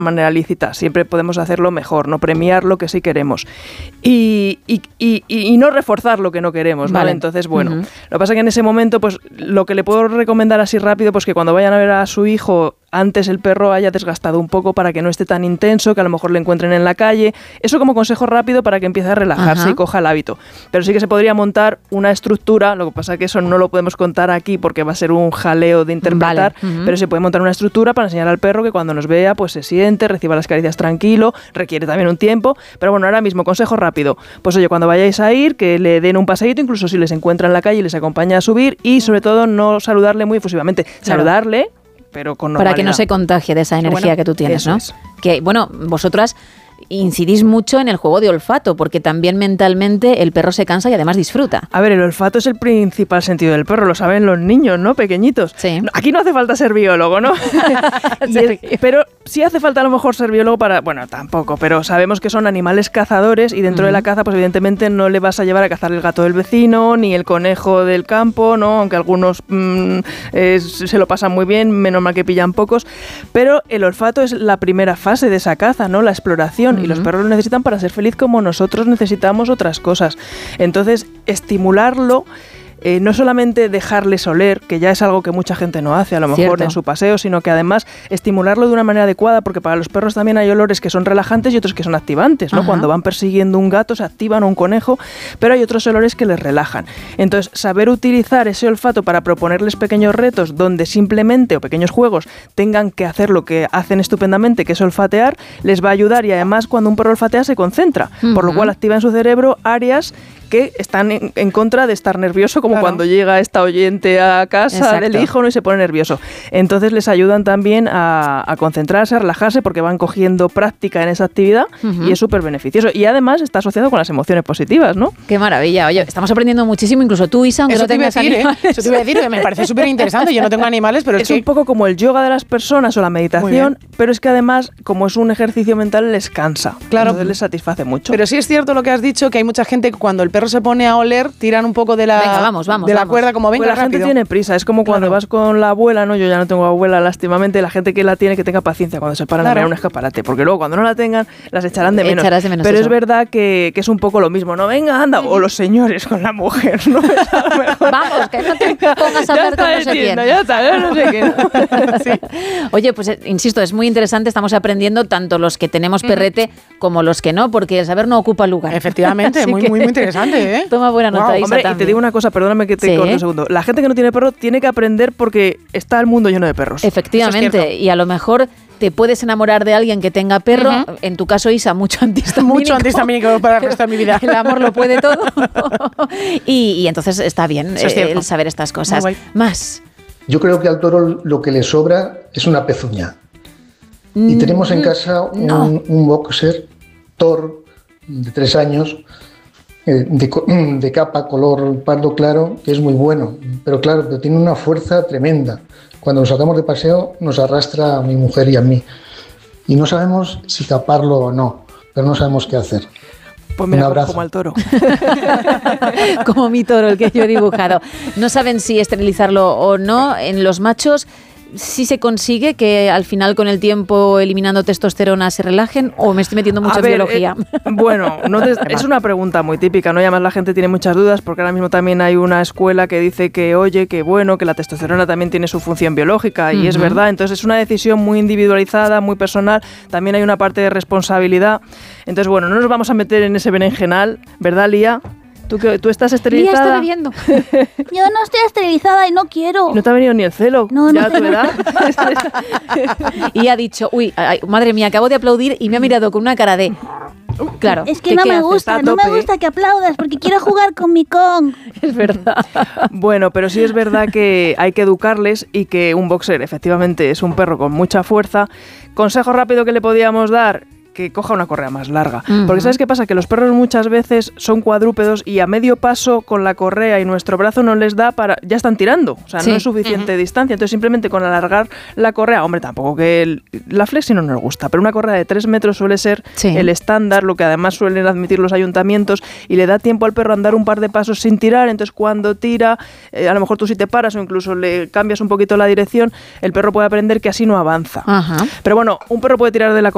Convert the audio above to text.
manera lícita, siempre podemos hacerlo mejor, no premiar lo que sí queremos y no reforzar lo que no queremos, ¿no? Vale. Entonces, bueno, lo que pasa es que en ese momento, pues lo que le puedo recomendar así rápido, pues que cuando vayan a ver a su hijo, antes el perro haya desgastado un poco para que no esté tan intenso, que a lo mejor le encuentren en la calle. Eso como consejo rápido para que empiece a relajarse y coja el hábito. Pero sí que se podría montar una estructura, lo que pasa es que eso no lo podemos contar aquí porque va a ser un jaleo de interpretar, pero se puede montar una estructura para enseñar al perro que cuando nos vea, pues se siente, reciba las caricias tranquilo, requiere también un tiempo, pero bueno, ahora mismo, consejo rápido, pues oye, cuando vayáis a ir, que le den un paseíto, incluso si les encuentra en la calle y les acompaña a subir, y sobre todo no saludarle muy efusivamente, saludarle, pero con normalidad. Para que no se contagie de esa energía que tú tienes, ¿no? Es. Que, bueno, vosotras incidís mucho en el juego de olfato, porque también mentalmente el perro se cansa y además disfruta. A ver, el olfato es el principal sentido del perro, lo saben los niños, ¿no? Pequeñitos. Sí. Aquí no hace falta ser biólogo, ¿no? Pero sí hace falta a lo mejor ser biólogo para... Bueno, tampoco, pero sabemos que son animales cazadores y dentro de la caza, pues evidentemente no le vas a llevar a cazar el gato del vecino, ni el conejo del campo, ¿no? Aunque algunos se lo pasan muy bien, menos mal que pillan pocos. Pero el olfato es la primera fase de esa caza, ¿no? La exploración. Y los perros lo necesitan para ser feliz como nosotros necesitamos otras cosas. Entonces, estimularlo, no solamente dejarles oler, que ya es algo que mucha gente no hace, a lo mejor en su paseo, sino que además estimularlo de una manera adecuada, porque para los perros también hay olores que son relajantes y otros que son activantes, ¿no? Cuando van persiguiendo un gato se activan, o un conejo, pero hay otros olores que les relajan. Entonces, saber utilizar ese olfato para proponerles pequeños retos donde simplemente, o pequeños juegos, tengan que hacer lo que hacen estupendamente, que es olfatear, les va a ayudar, y además cuando un perro olfatea se concentra, por lo cual activa en su cerebro áreas que están en contra de estar nervioso, como cuando llega esta oyente a casa del hijo, ¿no? Y se pone nervioso. Entonces les ayudan también a concentrarse, a relajarse, porque van cogiendo práctica en esa actividad y es súper beneficioso. Y además está asociado con las emociones positivas, ¿no? Qué maravilla. Oye, estamos aprendiendo muchísimo, incluso tú, Isa, aunque eso no tengas animales. Eso te iba a decir, que me parece súper interesante. Yo no tengo animales, pero es un poco como el yoga de las personas o la meditación, pero es que además, como es un ejercicio mental, les cansa. Claro. Entonces les satisface mucho. Pero sí es cierto lo que has dicho, que hay mucha gente que cuando el perro se pone a oler, tiran un poco de la, la cuerda, como venga, pues la gente tiene prisa, es como cuando vas con la abuela, ¿no? Yo ya no tengo abuela, lástimamente, la gente que la tiene, que tenga paciencia cuando se paran a mirar un escaparate, porque luego cuando no la tengan, las echarán de menos. Pero eso. Es verdad que es un poco lo mismo, ¿no? Venga, anda, o los señores con la mujer, ¿no? Vamos, que no te pongas a hablar con no sé quién. Ya está, no sé qué. Sí. Oye, pues insisto, es muy interesante, estamos aprendiendo tanto los que tenemos perrete como los que no, porque el saber no ocupa lugar. Efectivamente, muy interesante, ¿eh? Toma buena nota, Isa, hombre, y te digo una cosa, perdóname que te corte un segundo. La gente que no tiene perro tiene que aprender porque está el mundo lleno de perros. Efectivamente, y a lo mejor te puedes enamorar de alguien que tenga perro, en tu caso, Isa, mucho antihistamínico. Mucho antihistamínico para el resto de mi vida. El amor lo puede todo. y entonces está bien el saber estas cosas. Más. Yo creo que al toro lo que le sobra es una pezuña. Y tenemos en casa un boxer Thor de 3 años, de capa color pardo claro, que es muy bueno, pero tiene una fuerza tremenda. Cuando lo sacamos de paseo nos arrastra a mi mujer y a mí, y no sabemos si taparlo o no, pero no sabemos qué hacer. Pues mira, un abrazo. Como al toro. Como mi toro, el que yo he dibujado. No saben si esterilizarlo o no. En los machos sí se consigue que al final, con el tiempo, eliminando testosterona, se relajen, o me estoy metiendo mucho en biología. Bueno, es una pregunta muy típica, ¿no? Y además la gente tiene muchas dudas, porque ahora mismo también hay una escuela que dice que, oye, que bueno, que la testosterona también tiene su función biológica, y es verdad. Entonces es una decisión muy individualizada, muy personal. También hay una parte de responsabilidad. Entonces, bueno, no nos vamos a meter en ese berenjenal, ¿verdad, Lía? ¿Tú estás esterilizada? Lía está bebiendo. Yo no estoy esterilizada y no quiero. ¿No te ha venido ni el celo? No, ¿Ya tu edad? Y ha dicho, uy, madre mía, acabo de aplaudir, y me ha mirado con una cara de... Claro. Es que no me gusta que aplaudas, porque quiero jugar con mi Kong. Es verdad. Bueno, pero sí es verdad que hay que educarles, y que un boxer efectivamente es un perro con mucha fuerza. Consejo rápido que le podíamos dar: que coja una correa más larga. Porque ¿sabes qué pasa? Que los perros muchas veces son cuadrúpedos y a medio paso con la correa y nuestro brazo no les da para... Ya están tirando, o sea, no es suficiente distancia. Entonces simplemente con alargar la correa, hombre, tampoco que la flexi no nos gusta, pero una correa de 3 metros suele ser el estándar, lo que además suelen admitir los ayuntamientos, y le da tiempo al perro a andar un par de pasos sin tirar. Entonces cuando tira, a lo mejor tú si te paras o incluso le cambias un poquito la dirección, el perro puede aprender que así no avanza. Pero bueno, un perro puede tirar de la correa